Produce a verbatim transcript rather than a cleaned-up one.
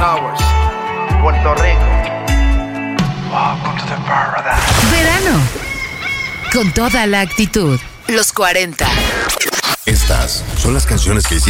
Towers, Puerto Rico. Welcome to the paradise. Verano. Con toda la actitud. Los cuarenta. Estas son las canciones que hicieron